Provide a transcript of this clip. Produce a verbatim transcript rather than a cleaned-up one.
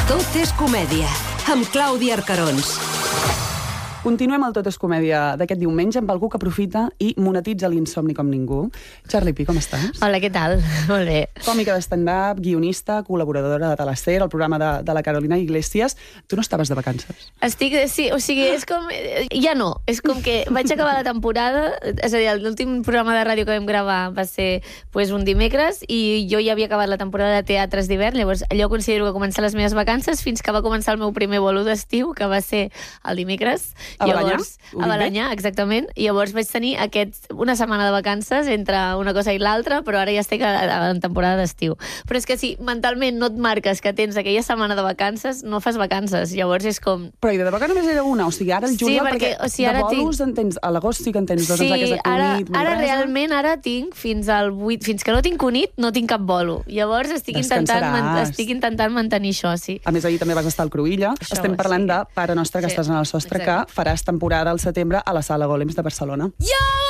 Tot és comèdia, amb Clàudia Arcarons. Continuem el Tot és comèdia d'aquest diumenge amb algú que aprofita i monetitza l'insomni com ningú. Charlie Pi, com estàs? Hola, què tal? Molt bé. Còmica de stand-up, guionista, col·laboradora de Teleser, el programa de, de la Carolina Iglesias. Tu no estaves de vacances? Estic, sí, o sigui, és com... Ja no, és com que vaig acabar la temporada, és a dir, l'últim programa de ràdio que vam gravar va ser pues, un dimecres i jo ja havia acabat la temporada de teatres d'hivern, llavors allò considero que començar les meves vacances fins que va començar el meu primer bolo d'estiu, que va ser el dimecres. A Balanyà? A Balanyà, exactament. I llavors vaig tenir aquest, una setmana de vacances entre una cosa i l'altra, però ara ja estic en temporada d'estiu. Però és que si mentalment no et marques que tens aquella setmana de vacances, no fas vacances. Llavors és com... Però i de vacances només era una, o sigui, ara el juliol, sí, perquè, perquè o sigui, de bolos tinc... en tens, a l'agost sí que en tens dos, sí, em sembla que és ara, Cunit, ara Manresa. realment ara tinc fins al vuit, fins que no tinc Cunit, no tinc cap bolo. Llavors estic intentant, man, estic intentant mantenir això, sí. A més, ahir també vas estar al Cruïlla. Això, Estem parlant sí. de Pare Nostre, que Sí, estàs en el sostre, exacte. que faràs temporada al setembre a la Sala Golems de Barcelona. Yo!